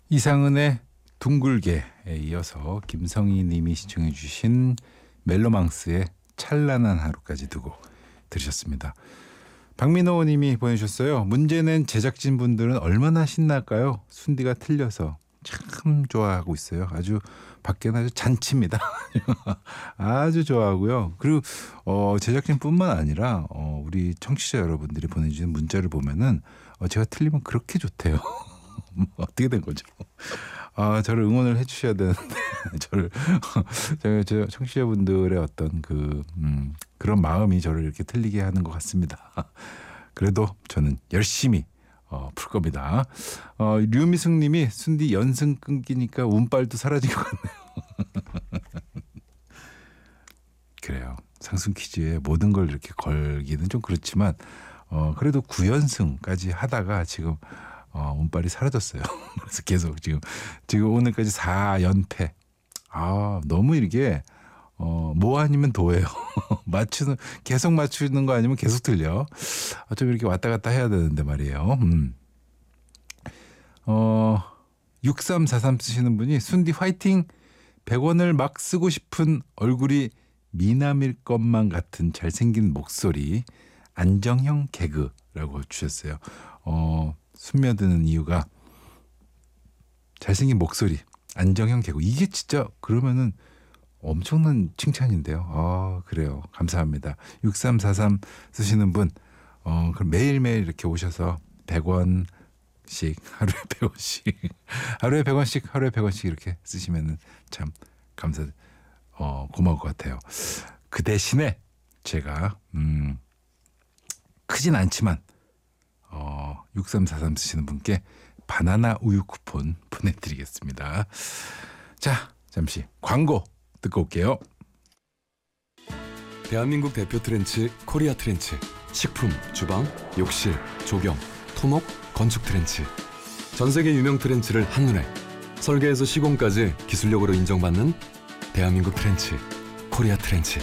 이상은의 둥글게에 이어서 김성희 님이 시청해 주신 멜로망스의 찬란한 하루까지 두고 들으셨습니다. 박민호 님이 보내주셨어요. 문제 낸 제작진분들은 얼마나 신날까요? 순디가 틀려서 참 좋아하고 있어요. 아주 밖에는 아주 잔치입니다. 아주 좋아하고요. 그리고 제작진뿐만 아니라 우리 청취자 여러분들이 보내주신 문자를 보면은 제가 틀리면 그렇게 좋대요. 어떻게 된 거죠? 저를 응원을 해주셔야 되는데 저 청취자분들의 어떤 그런 마음이 저를 이렇게 틀리게 하는 것 같습니다. 그래도 저는 열심히 풀 겁니다. 류미승님이 순디 연승 끊기니까 운빨도 사라진 것 같네요. 그래요. 상승 퀴즈에 모든 걸 이렇게 걸기는 좀 그렇지만 그래도 9연승까지 하다가 지금 운빨이 사라졌어요. 그래서 계속 지금 오늘까지 4연패. 너무 이게 뭐 아니면 도예요. 계속 맞추는 거 아니면 계속 틀려. 좀 이렇게 왔다 갔다 해야 되는데 말이에요. 6343 쓰시는 분이 순디 화이팅 100원을 막 쓰고 싶은 얼굴이 미남일 것만 같은 잘생긴 목소리 안정형 개그라고 주셨어요. 스며드는 이유가 잘생긴 목소리 안정형 개그 이게 진짜 그러면은 엄청난 칭찬인데요. 그래요. 감사합니다. 6343 쓰시는 분 그럼 매일매일 이렇게 오셔서 100원씩 하루에 100원씩 하루에 100원씩 이렇게 쓰시면은 참 고마울 것 같아요. 그 대신에 제가 크진 않지만 6343 쓰시는 분께 바나나 우유 쿠폰 보내드리겠습니다. 자, 잠시 광고 듣고 올게요. 대한민국 대표 트렌치 코리아 트렌치. 식품, 주방, 욕실, 조경, 토목, 건축 트렌치. 전 세계 유명 트렌치를 한눈에 설계에서 시공까지 기술력으로 인정받는 대한민국 트렌치 코리아 트렌치.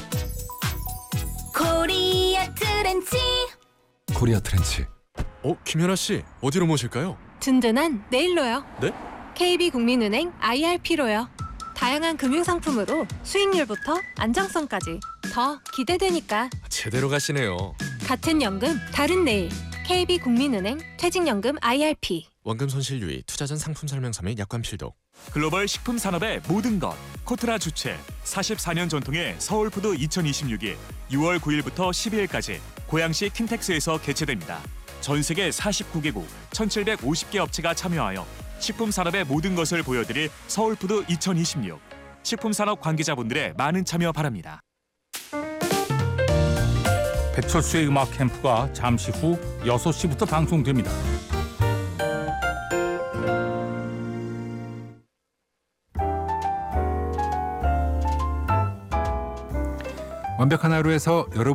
코리아 트렌치. 코리아 트렌치. 김연아 씨, 어디로 모실까요? 든든한 내일로요. 네? KB국민은행 IRP로요. 다양한 금융상품으로 수익률부터 안정성까지 더 기대되니까. 제대로 가시네요. 같은 연금 다른 내일. KB국민은행 퇴직연금 IRP. 원금 손실 유의, 투자 전 상품 설명서 및 약관 필독. 글로벌 식품 산업의 모든 것 코트라 주최 44년 전통의 서울푸드 2026이 6월 9일부터 12일까지 고양시 킨텍스에서 개최됩니다. 전 세계 49개국 1750개 업체가 참여하여 식품 산업의 모든 것을 보여드릴 서울푸드 2026. 식품 산업 관계자분들의 많은 참여 바랍니다. 배철수의 음악 캠프가 잠시 후 6시부터 방송됩니다. 완벽한 하루에서 여러분